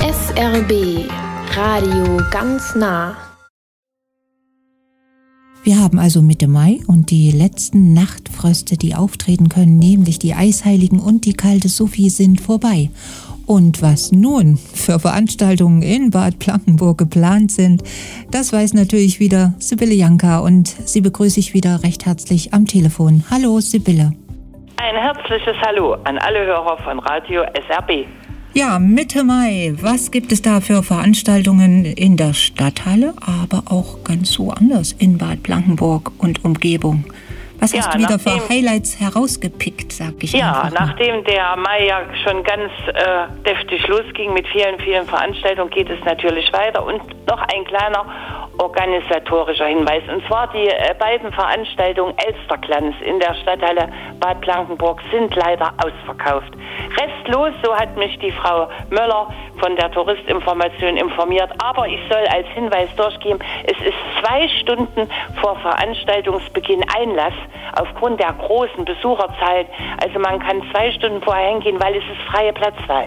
SRB Radio ganz nah. Wir haben also Mitte Mai und die letzten Nachtfröste, die auftreten können, nämlich die Eisheiligen und die kalte Sophie, sind vorbei. Und was nun für Veranstaltungen in Bad Blankenburg geplant sind, das weiß natürlich wieder Sibylle Janka, und sie begrüße ich wieder recht herzlich am Telefon. Hallo Sibylle. Ein herzliches Hallo an alle Hörer von Radio SRB. Ja, Mitte Mai, was gibt es da für Veranstaltungen in der Stadthalle, aber auch ganz woanders in Bad Blankenburg und Umgebung? Was hast du wieder für Highlights herausgepickt, sag ich einfach mal. Nachdem der Mai ja schon ganz deftig losging mit vielen, vielen Veranstaltungen, geht es natürlich weiter. Und noch ein kleiner organisatorischer Hinweis. Und zwar die beiden Veranstaltungen Elsterglanz in der Stadthalle Bad Blankenburg sind leider ausverkauft. Restlos, so hat mich die Frau Möller von der Touristinformation informiert. Aber ich soll als Hinweis durchgeben, es ist 2 Stunden vor Veranstaltungsbeginn Einlass aufgrund der großen Besucherzahlen. Also man kann 2 Stunden vorher hingehen, weil es ist freie Platzwahl.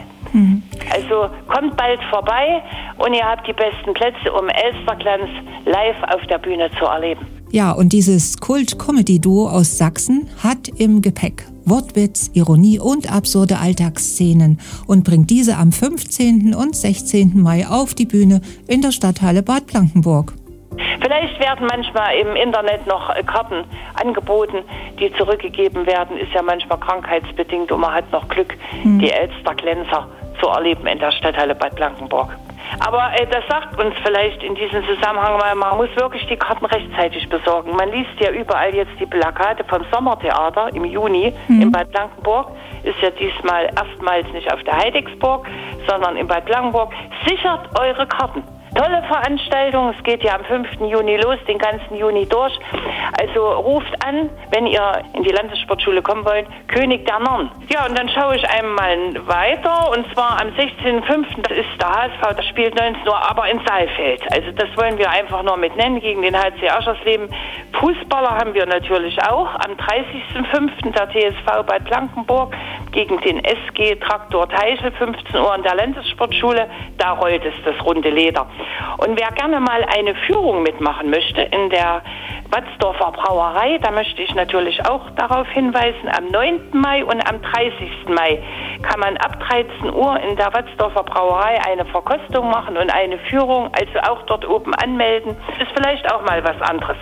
Also kommt bald vorbei und ihr habt die besten Plätze, um Elsterglanz live auf der Bühne zu erleben. Ja, und dieses Kult-Comedy-Duo aus Sachsen hat im Gepäck Wortwitz, Ironie und absurde Alltagsszenen und bringt diese am 15. und 16. Mai auf die Bühne in der Stadthalle Bad Blankenburg. Vielleicht werden manchmal im Internet noch Karten angeboten, die zurückgegeben werden. Ist ja manchmal krankheitsbedingt und man hat noch Glück, die Elsterglänzer zu erleben in der Stadthalle Bad Blankenburg. Aber das sagt uns vielleicht in diesem Zusammenhang mal, man muss wirklich die Karten rechtzeitig besorgen. Man liest ja überall jetzt die Plakate vom Sommertheater im Juni in Bad Blankenburg. Ist ja diesmal erstmals nicht auf der Heidecksburg, sondern in Bad Blankenburg. Sichert eure Karten. Tolle Veranstaltung, es geht ja am 5. Juni los, den ganzen Juni durch. Also ruft an, wenn ihr in die Landessportschule kommen wollt, König der Narren. Ja, und dann schaue ich einmal weiter, und zwar am 16.05. Das ist der HSV, das spielt 19 Uhr, aber in Saalfeld. Also das wollen wir einfach nur mit nennen, gegen den HC Aschersleben. Fußballer haben wir natürlich auch. Am 30.05. der TSV Bad Blankenburg gegen den SG Traktor Teichel, 15 Uhr in der Landessportschule. Da rollt es das runde Leder. Und wer gerne mal eine Führung mitmachen möchte in der Watzdorfer Brauerei, da möchte ich natürlich auch darauf hinweisen, am 9. Mai und am 30. Mai kann man ab 13 Uhr in der Watzdorfer Brauerei eine Verkostung machen und eine Führung, also auch dort oben anmelden. Ist vielleicht auch mal was anderes.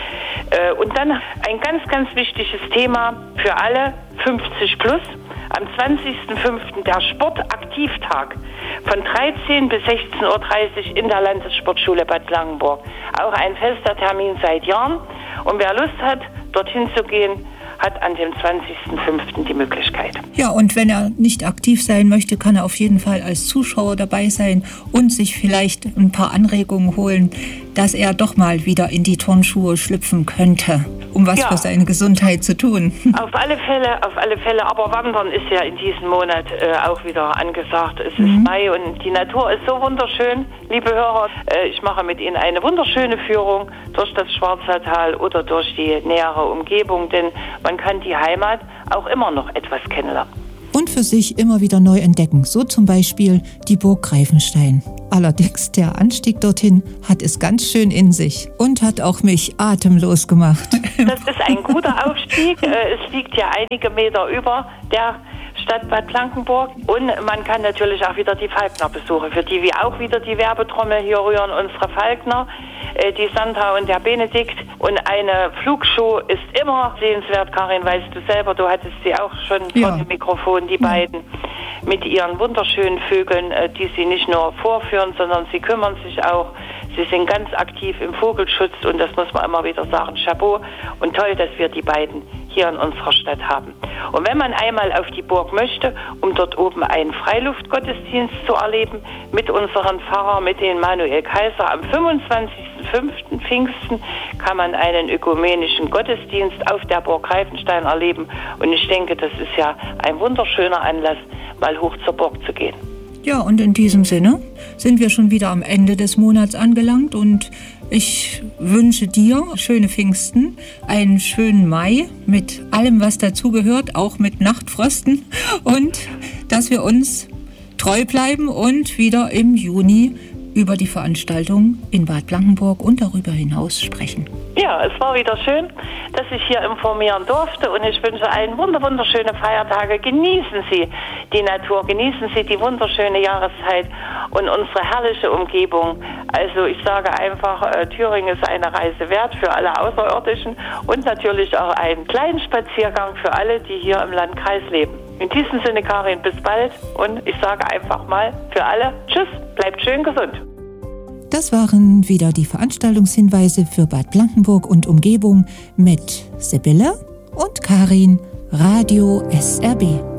Und dann ein ganz, ganz wichtiges Thema für alle 50 plus. Am 20.05. der Sportaktivtag von 13 bis 16.30 Uhr in der Landessportschule Bad Blankenburg. Auch ein fester Termin seit Jahren. Und wer Lust hat, dorthin zu gehen, hat an dem 20.05. die Möglichkeit. Ja, und wenn er nicht aktiv sein möchte, kann er auf jeden Fall als Zuschauer dabei sein und sich vielleicht ein paar Anregungen holen, dass er doch mal wieder in die Turnschuhe schlüpfen könnte, um was für seine Gesundheit zu tun. Auf alle Fälle. Aber Wandern ist ja in diesem Monat auch wieder angesagt. Es ist Mai und die Natur ist so wunderschön. Liebe Hörer, ich mache mit Ihnen eine wunderschöne Führung durch das Schwarzwaldtal oder durch die nähere Umgebung, denn man kann die Heimat auch immer noch etwas kennenlernen. Und für sich immer wieder neu entdecken, so zum Beispiel die Burg Greifenstein. Allerdings, der Anstieg dorthin hat es ganz schön in sich und hat auch mich atemlos gemacht. Das ist ein guter Aufstieg. Es liegt ja einige Meter über der Stadt Bad Blankenburg. Und man kann natürlich auch wieder die Falkner besuchen, für die wir auch wieder die Werbetrommel hier rühren. Unsere Falkner, die Sandra und der Benedikt. Und eine Flugshow ist immer sehenswert, Karin, weißt du selber, du hattest sie auch schon vor dem Mikrofon, die beiden, mit ihren wunderschönen Vögeln, die sie nicht nur vorführen, sondern sie kümmern sich auch. Sie sind ganz aktiv im Vogelschutz und das muss man immer wieder sagen, Chapeau. Und toll, dass wir die beiden hier in unserer Stadt haben. Und wenn man einmal auf die Burg möchte, um dort oben einen Freiluftgottesdienst zu erleben, mit unserem Pfarrer, mit dem Manuel Kaiser, am 25.05. Pfingsten kann man einen ökumenischen Gottesdienst auf der Burg Greifenstein erleben. Und ich denke, das ist ja ein wunderschöner Anlass, mal hoch zur Burg zu gehen. Ja, und in diesem Sinne sind wir schon wieder am Ende des Monats angelangt und ich wünsche dir schöne Pfingsten, einen schönen Mai mit allem, was dazugehört, auch mit Nachtfrösten und dass wir uns treu bleiben und wieder im Juni über die Veranstaltung in Bad Blankenburg und darüber hinaus sprechen. Ja, es war wieder schön, dass ich hier informieren durfte und ich wünsche allen wunderschöne Feiertage. Genießen Sie die Natur, genießen Sie die wunderschöne Jahreszeit und unsere herrliche Umgebung. Also ich sage einfach, Thüringen ist eine Reise wert für alle Außerirdischen und natürlich auch einen kleinen Spaziergang für alle, die hier im Landkreis leben. In diesem Sinne, Karin, bis bald und ich sage einfach mal für alle, tschüss, bleibt schön gesund. Das waren wieder die Veranstaltungshinweise für Bad Blankenburg und Umgebung mit Sibylle und Karin, Radio SRB.